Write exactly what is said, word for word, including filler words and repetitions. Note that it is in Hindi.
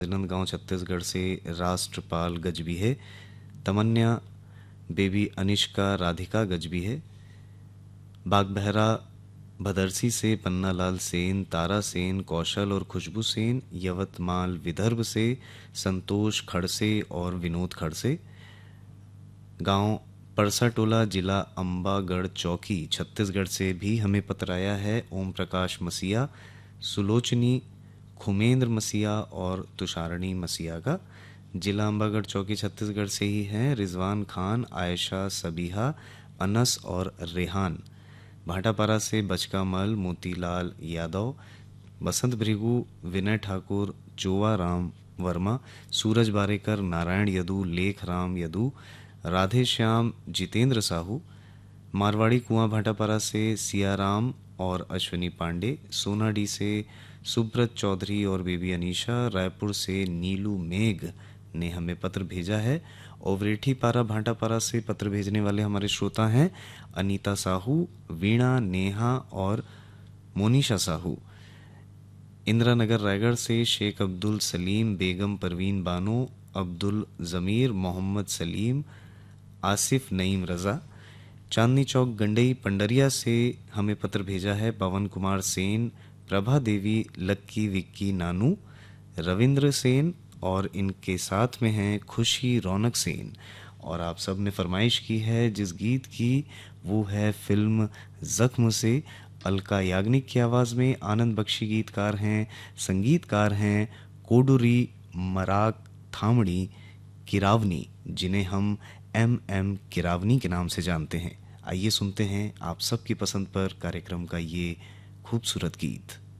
राजनांदगांव छत्तीसगढ़ से राष्ट्रपाल गजबी है। तमन्या बेबी अनिष्का राधिका गजबी है। बागबहरा भदरसी से पन्नालाल सेन, तारा सेन, कौशल और खुशबू सेन। यवतमाल विदर्भ से संतोष खड़से और विनोद खड़से। गांव परसाटोला, जिला अंबागढ़ चौकी, छत्तीसगढ़ से भी हमें पत्र आया है। ओम प्रकाश मसीहा, सुलोचनी खुमेंद्र मसीहा और तुषारणी मसीहा का। जिला अंबागढ़ चौकी छत्तीसगढ़ से ही हैं। रिजवान खान, आयशा, सबीहा, अनस और रेहान। भाटापारा से बचका मल, मोतीलाल यादव, बसंत भृगु, विनय ठाकुर, जोवा राम वर्मा, सूरज बारेकर, नारायण यदू, लेख राम यदू, राधे श्याम, जितेंद्र साहू। मारवाड़ी कुआं भाटापारा से सियाराम और अश्विनी पांडे। सोनाडी से सुब्रत चौधरी और बेबी अनीशा। रायपुर से नीलू मेघ ने हमें पत्र भेजा है। ओवरेठी पारा भाटापारा से पत्र भेजने वाले हमारे श्रोता हैं अनीता साहू, वीणा, नेहा और मोनिशा साहू। इंदिरानगर रायगढ़ से शेख अब्दुल सलीम, बेगम परवीन बानो, अब्दुल जमीर, मोहम्मद सलीम, आसिफ नईम रजा। चांदनी चौक गंडई पंडरिया से हमें पत्र भेजा है पवन कुमार सेन, प्रभा देवी, लक्की, विक्की, नानू, रविंद्र सेन और इनके साथ में हैं खुशी, रौनक सेन। और आप सब ने फरमाइश की है जिस गीत की, वो है फिल्म जख्म से। अलका याग्निक की आवाज़ में। आनंद बख्शी गीतकार हैं, संगीतकार हैं कोडूरी मराक थामड़ी किरावनी, जिन्हें हम एम एम किरावनी के नाम से जानते हैं। आइए सुनते हैं आप सबकी पसंद पर कार्यक्रम का ये खूबसूरत गीत।